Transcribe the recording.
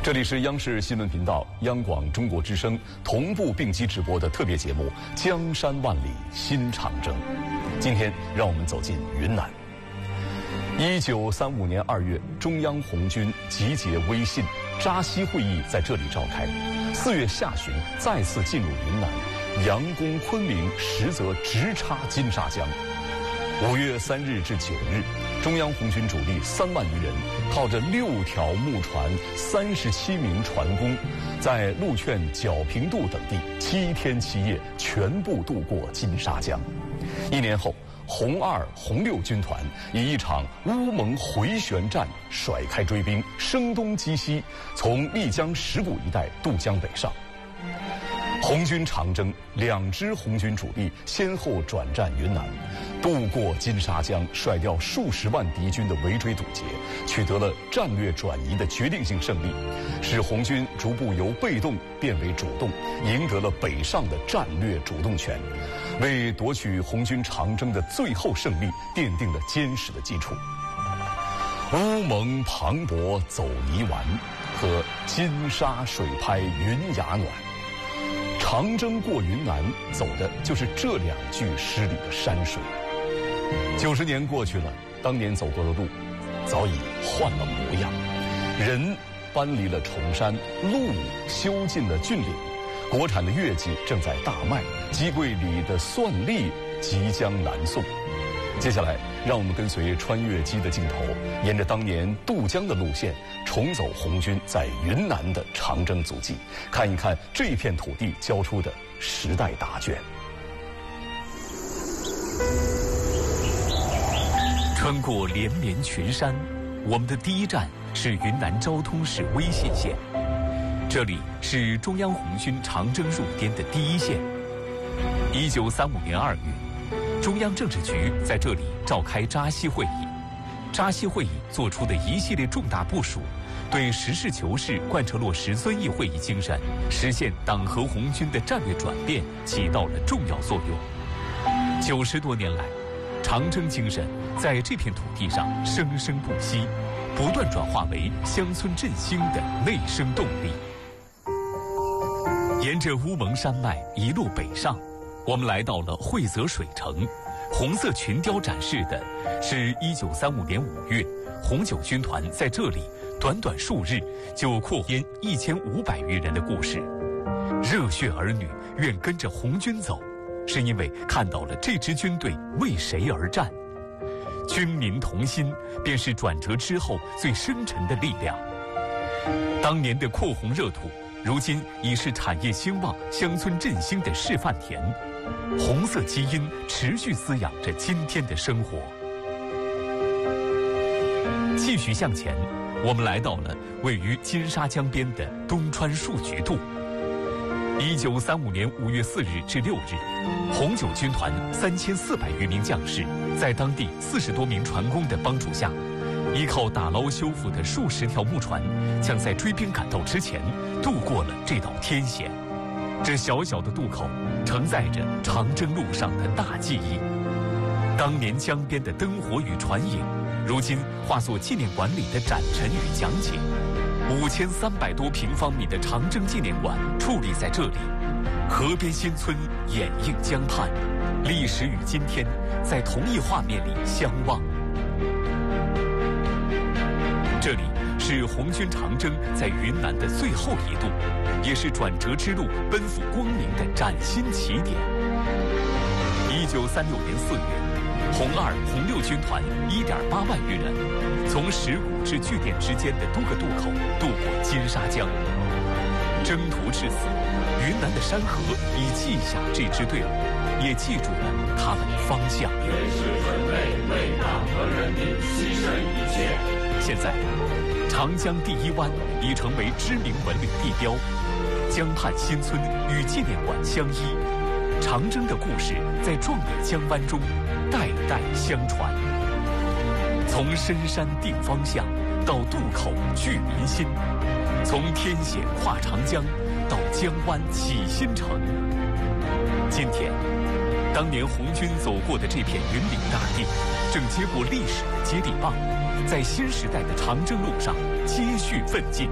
这里是央视新闻频道、央广中国之声同步并机直播的特别节目《江山万里新长征》。今天，让我们走进云南。1935年2月，中央红军集结威信，扎西会议在这里召开。4月下旬，再次进入云南，佯攻昆明，实则直插金沙江。5月3日至9日，中央红军主力3万余人，靠着6条木船、37名船工，在陆劝、皎平渡等地7天7夜全部渡过金沙江。1年后，红2、红6军团以一场乌蒙回旋战甩开追兵，声东击西，从丽江石鼓一带渡江北上。红军长征，2支红军主力先后转战云南，渡过金沙江，甩掉数十万敌军的围追堵截，取得了战略转移的决定性胜利，使红军逐步由被动变为主动，赢得了北上的战略主动权，为夺取红军长征的最后胜利奠定了坚实的基础。乌蒙磅礴走泥丸，和金沙水拍云崖暖。长征过云南，走的就是这2句诗里的山水。90年过去了，当年走过的路早已换了模样，人搬离了崇山，路修进了峻岭，国产的乐器正在大卖，机柜里的蒜粒即将南送。接下来，让我们跟随穿越机的镜头，沿着当年渡江的路线，重走红军在云南的长征足迹，看一看这片土地交出的时代答卷。 穿过连绵群山，我们的第一站是云南昭通市威信县，这里是中央红军长征入滇的第一线。1935年2月，中央政治局在这里召开扎西会议。扎西会议做出的一系列重大部署，对实事求是贯彻落实遵义会议精神，实现党和红军的战略转变起到了重要作用。90多年来，长征精神在这片土地上生生不息，不断转化为乡村振兴的内生动力。沿着乌蒙山脉一路北上，我们来到了惠泽水城。红色群雕展示的是1935年5月，红9军团在这里短短数日就扩编1500余人的故事。热血儿女愿跟着红军走，是因为看到了这支军队为谁而战。军民同心便是转折之后最深沉的力量。当年的扩红热土，如今已是产业兴旺、乡村振兴的示范田。红色基因持续滋养着今天的生活。继续向前，我们来到了位于金沙江边的东川树菊渡。1935年5月4日至6日，红9军团3400余名将士，在当地40多名船工的帮助下，依靠打捞修复的数十条木船，将在追兵赶到之前渡过了这道天险。这小小的渡口承载着长征路上的大记忆。当年江边的灯火与船影，如今化作纪念馆里的展陈与讲解。5300多平方米的长征纪念馆矗立在这里，河边新村掩映江畔，历史与今天在同一画面里相望。这里是红军长征在云南的最后一渡，也是转折之路奔赴光明的崭新起点。1936年4月，红2、红6军团1.8万余人，从石鼓至巨店之间的多个渡口渡过金沙江。征途至此，云南的山河已记下这支队伍，也记住了他们的方向。 随时准备为党和人民牺牲一切。 现在，长江第一湾已成为知名文旅地标，江畔新村与纪念馆相依，长征的故事在壮美江湾中代代相传。从深山定方向，到渡口聚民心，从天险跨长江，到江湾起新城。今天，当年红军走过的这片云岭大地，正接过历史的接力棒，在新时代的长征路上接续奋进。